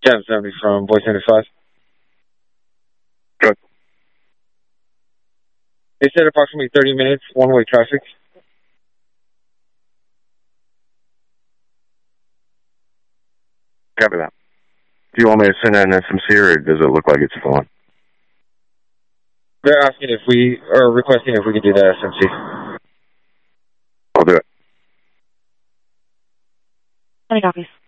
1070 from Boy 75. Good. They said approximately 30 minutes, one-way traffic. Copy that. Do you want me to send out an SMC, or does it look like it's fine? They're asking if we are requesting if we can do that SMC. I'll do it. Any copies?